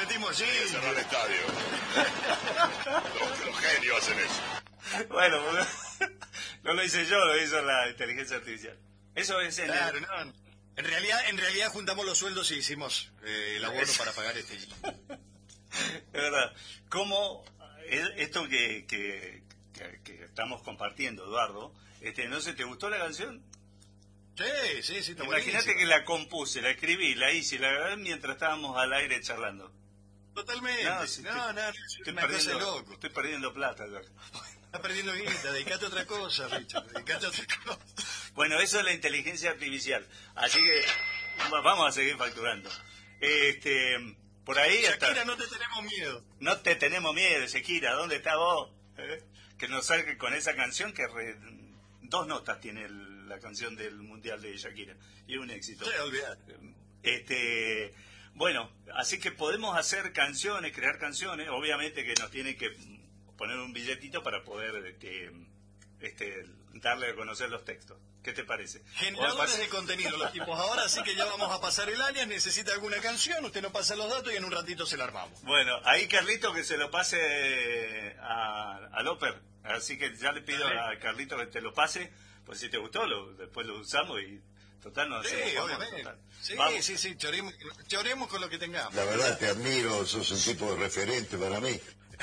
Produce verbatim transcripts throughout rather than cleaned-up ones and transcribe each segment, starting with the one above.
metimos allí. Cerrar el estadio. los, los genios hacen eso. Bueno, no lo hice yo, lo hizo la inteligencia artificial. Eso es el... Claro, no. En realidad, en realidad juntamos los sueldos y hicimos eh, el abono para pagar este. Es verdad. ¿Cómo esto que, que, que, que estamos compartiendo, Eduardo, este, no sé, ¿te gustó la canción? Sí, sí, sí. Imagínate que la compuse, la escribí, la hice, la grabé mientras estábamos al aire charlando. Totalmente. No, si no, estoy, no, no, estoy, una perdiendo, cosa de loco. estoy perdiendo plata. Estás perdiendo guita, dedicate a otra cosa, Richard, dedicate a otra cosa. Bueno, eso es la inteligencia artificial. Así que vamos a seguir facturando. Este, por ahí Shakira, está. no te tenemos miedo. No te tenemos miedo, Shakira. ¿Dónde está vos? ¿Eh? Que nos salga con esa canción que re, dos notas tiene el, la canción del Mundial de Shakira. Y es un éxito. Sí, olvidate. Este, bueno, así que podemos hacer canciones, crear canciones. Obviamente que nos tiene que poner un billetito para poder este, este, darle a conocer los textos. ¿Qué te parece? Generadores de contenido los tipos ahora, así que ya vamos a pasar el alias, necesita alguna canción, usted nos pasa los datos y en un ratito se la armamos. Bueno, ahí Carlito que se lo pase a, a Loper, así que ya le pido a Carlito que te lo pase, pues si te gustó, lo, después lo usamos y total no Sí, hacemos obviamente. total. Sí, Vamos. sí, sí, choremos, choremos con lo que tengamos. La verdad te admiro, sos un tipo de referente para mí.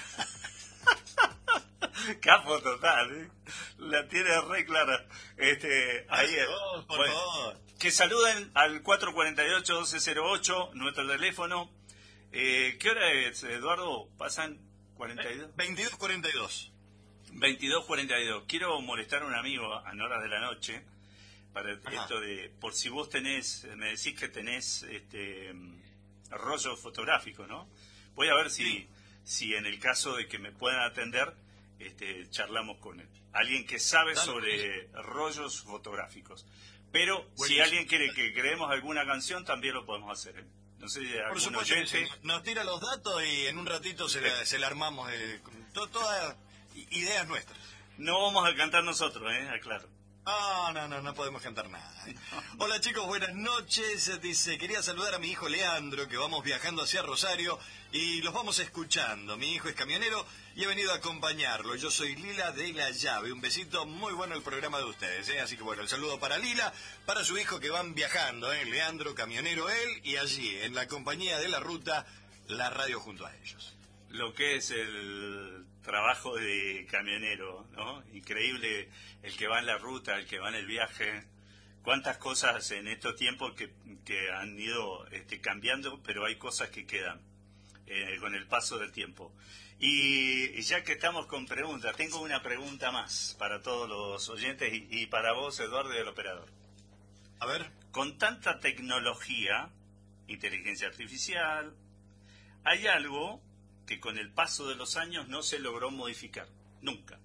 Capo total, ¿eh? La tiene re clara. Este, ahí es. Oh, por Bueno, favor. que saluden al cuatro cuatro ocho, uno dos cero ocho, nuestro teléfono. Eh, ¿Qué hora es, Eduardo? ¿Pasan cuarenta y dos? veintidós cuarenta y dos. veintidós cuarenta y dos. Quiero molestar a un amigo a horas de la noche para Ajá. esto de, por si vos tenés, me decís que tenés este rollo fotográfico, ¿no? Voy a ver si, Sí. si en el caso de que me puedan atender, este, charlamos con él. Alguien que sabe Dale, sobre rollos fotográficos. Pero si Buenísimo. alguien quiere que creemos alguna canción, también lo podemos hacer, ¿eh? No sé, Por algún supuesto que oyente. sí. Nos tira los datos y en un ratito se la, se la armamos. Eh, con to- todas ideas nuestras. No vamos a cantar nosotros, ¿eh? Aclaro. Ah, no, no, no podemos cantar nada. Hola chicos, buenas noches. Dice, quería saludar a mi hijo Leandro, que vamos viajando hacia Rosario y los vamos escuchando. Mi hijo es camionero y he venido a acompañarlo. Yo soy Lila de La Llave. Un besito, muy bueno el programa de ustedes, ¿eh? Así que bueno, el saludo para Lila, para su hijo que van viajando, ¿eh? Leandro, camionero él, y allí, en la compañía de la ruta, la radio junto a ellos. Lo que es el trabajo de camionero, ¿no? Increíble el que va en la ruta, el que va en el viaje. Cuántas cosas en estos tiempos que, que han ido este, cambiando, pero hay cosas que quedan eh, con el paso del tiempo. Y, y ya que estamos con preguntas, tengo una pregunta más para todos los oyentes y, y para vos, Eduardo, y el operador. A ver. Con tanta tecnología, inteligencia artificial, hay algo que con el paso de los años no se logró modificar, nunca.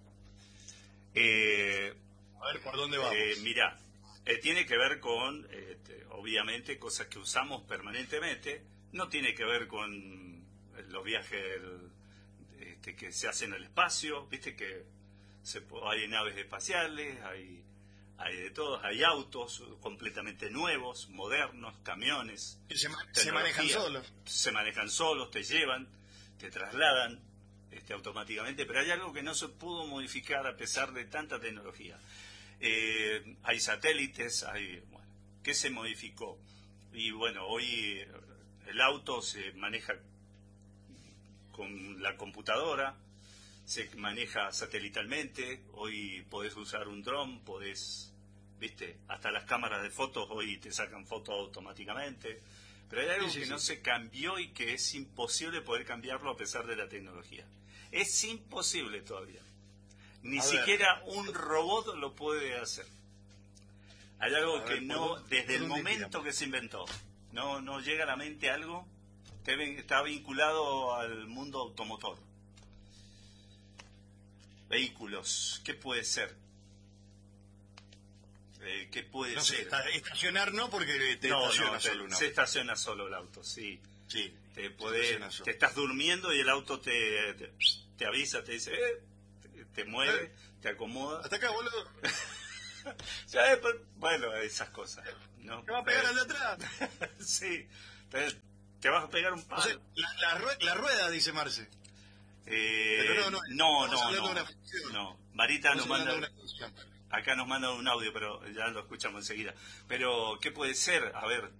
Eh, A ver, ¿por dónde vamos? eh, mirá, eh, tiene que ver con, este, obviamente, cosas que usamos permanentemente, no tiene que ver con los viajes este, que se hacen al espacio, viste que se, hay naves espaciales, hay, hay de todos, hay autos completamente nuevos, modernos, camiones. Que se, ma- se manejan solos. Se manejan solos, te llevan, te trasladan este, automáticamente, pero hay algo que no se pudo modificar a pesar de tanta tecnología. Eh, hay satélites, hay, bueno, ¿qué se modificó? Y bueno, hoy el auto se maneja con la computadora, se maneja satelitalmente, hoy podés usar un dron, podés, viste, hasta las cámaras de fotos hoy te sacan fotos automáticamente. Pero hay algo Sí, sí, que sí. no se cambió y que es imposible poder cambiarlo a pesar de la tecnología. Es imposible todavía. Ni A ver. siquiera un robot lo puede hacer. Hay algo A que ver, ¿por no, dónde- desde el por dónde momento tiramos? que se inventó, no, no llega a la mente algo que ven- está vinculado al mundo automotor. Vehículos, ¿qué puede ser? Eh, ¿Qué puede No sé, ser? esta- estacionar no, porque te No, estaciona no, te- solo una. se estaciona solo el auto, sí. Sí. Te, se podés- estaciona solo. te estás durmiendo y el auto te, te, te avisa, te dice, eh, te, te mueve, Eh. te acomoda. Hasta acá, boludo. Ya, eh, pero- bueno, esas cosas, ¿no? ¿Te va a pegar al de atrás? Sí, entonces, te vas a pegar un palo. O sea, la, la, rue- la rueda, dice Marce. Eh, Pero no, no, no, no, estamos hablando no, de una ficción. no. Marita nos Estamos hablando manda, de una ficción. acá nos manda un audio, pero ya lo escuchamos enseguida. Pero, ¿qué puede ser? A ver,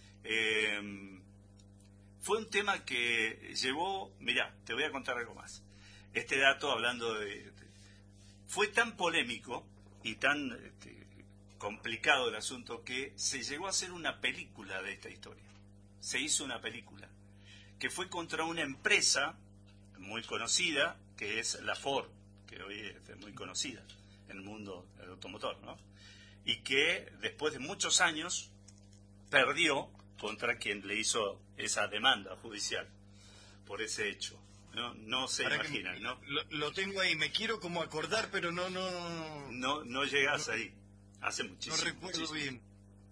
eh, fue un tema que llevó, mirá, te voy a contar algo más. Este dato, hablando de, de fue tan polémico y tan este, complicado el asunto que se llegó a hacer una película de esta historia. Se hizo una película que fue contra una empresa muy conocida, que es la Ford, que hoy es muy conocida en el mundo del automotor, ¿no? Y que después de muchos años perdió contra quien le hizo esa demanda judicial por ese hecho. No, no se Para imaginan, que, ¿no? Lo, lo tengo ahí, me quiero como acordar, pero no, no, no, No, no llegas no, ahí. Hace muchísimo. no recuerdo muchísimo. bien.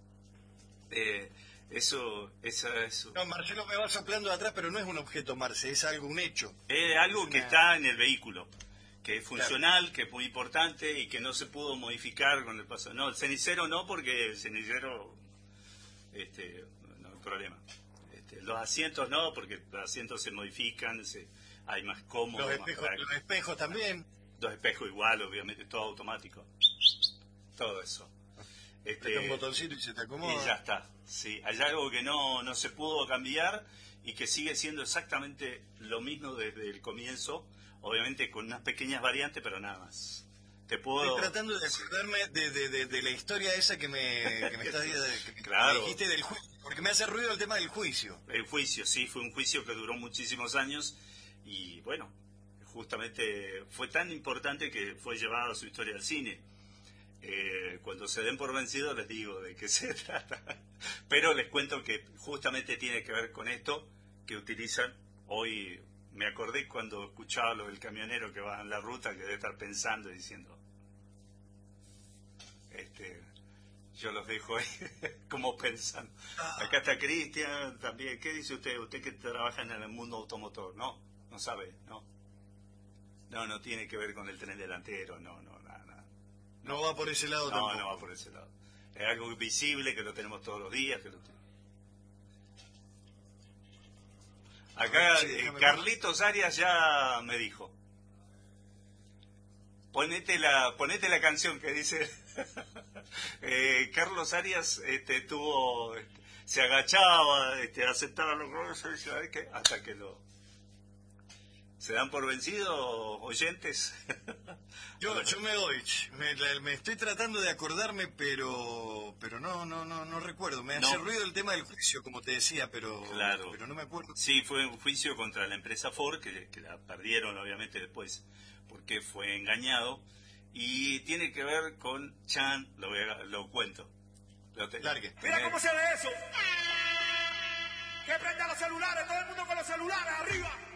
Eh, eso, eso, eso. No, Marcelo me va soplando de atrás, pero no es un objeto, Marce, es algo, un hecho. Es algo Es que una- está en el vehículo, que es funcional, que es muy importante y que no se pudo modificar con el paso. No, el cenicero no, porque el cenicero, este, no hay problema. Este, los asientos no, porque los asientos se modifican, se, hay más cómodos, Los más espejos, prácticos. los espejos también. Los espejos igual, obviamente, todo automático. Todo eso. Este, Presta un botoncito y se te acomoda. Y ya está. Sí, hay algo que no, no se pudo cambiar y que sigue siendo exactamente lo mismo desde el comienzo, obviamente con unas pequeñas variantes, pero nada más. Te puedo... Estoy tratando de acordarme de, de, de, de la historia esa que me, que me, estás, que me Claro. dijiste del juicio, porque me hace ruido el tema del juicio. El juicio, sí, fue un juicio que duró muchísimos años y bueno, justamente fue tan importante que fue llevado a su historia al cine. Eh, cuando se den por vencidos les digo de qué se trata, pero les cuento que justamente tiene que ver con esto que utilizan hoy. Me acordé cuando escuchaba lo del camionero que va en la ruta, que debe estar pensando y diciendo, este, yo los dejo ahí como pensando. Acá está Cristian también. ¿Qué dice usted? Usted que trabaja en el mundo automotor. No, no sabe, no. No, no tiene que ver con el tren delantero, no, no, nada, nada. No va por ese lado No, tampoco. no va por ese lado. Es algo visible que lo tenemos todos los días. Que lo te- Acá Sí, eh, déjame Carlitos Arias ya me dijo. Ponete la, ponete la canción que dice. eh, Carlos Arias este, tuvo, este, se agachaba, este, aceptaba los roles, ¿sabes qué? Hasta que lo. ¿Se dan por vencidos, oyentes? Yo, yo me doy, me, la- me estoy tratando de acordarme, pero pero no no no no recuerdo. Me hace No. ruido el tema del juicio, como te decía, pero Claro. pero no me acuerdo. Sí, fue un juicio contra la empresa Ford, que, que la perdieron obviamente después, porque fue engañado, y tiene que ver con Chan, lo, voy a- lo cuento. Lo te- Largue. Mira tenés- cómo se ve eso. Que prenda los celulares, todo el mundo con los celulares arriba.